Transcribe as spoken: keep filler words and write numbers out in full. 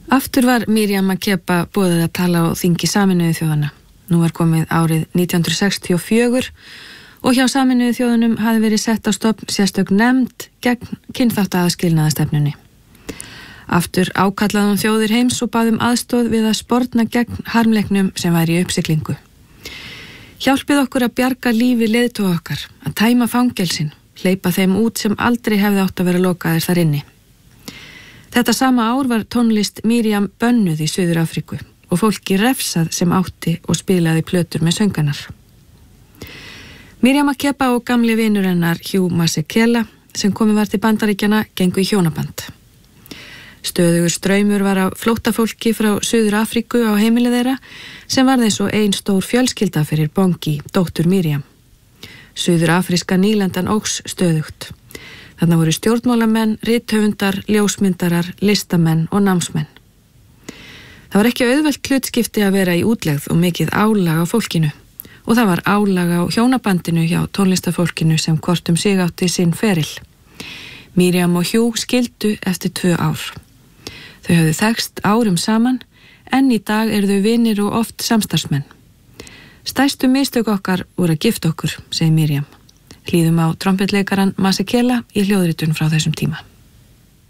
Aftur var Miriam Makeba boðið að tala á þingi Sameinuðu þjóðanna. Nú var komið árið nítján hundruð sextíu og fjögur og hjá Sameinuðu þjóðunum hafði verið sett á stofn sérstök nefnd gegn kynþáttaaðskilnaðarstefnunni. Aftur ákallaði hún þjóðir heims og bað um aðstoð við að sporna gegn harmleiknum sem væri í uppsiglingu. Hjálpið okkur að bjarga lífi leiðtoga okkar, að tæma fangelsin, hleypa þeim út sem aldrei hefði átt að vera lokaðir þar inni. Þetta sama ár var tónlist Miriam bönnuð í Suður Afríku og fólki refsað sem átti og spilaði plötur með sönganar. Miriam Makeba og gamli vinur hennar Hugh Masekela sem komið var til Bandaríkjanna gengu í hjónaband. Stöðugur straumur var af flóttafólki frá Suður Afríku á heimili þeirra sem varð eins og ein stór fjölskylda fyrir Bongi, dóttur Miriam. Suður afríska nýlendan óx stöðugt. Þarna voru stjórnmálamenn, rithöfundar, ljósmyndarar, listamenn og námsmenn. Það var ekki auðvelt hlutskipti að vera í útlegð og mikið álag á fólkinu og það var álag á hjónabandinu hjá tónlistafólkinu sem hvort um sig átti sinn feril. Miriam og Hugh skildu eftir tvö ár. Þau höfðu þekkst árum saman en í dag eru þau vinir og oft samstarfsmenn. Stærstu mistök okkar voru að gifta okkur, segir Miriam. Hlýðum á trompetleikaran Masekela í hljóðritun frá þessum tíma.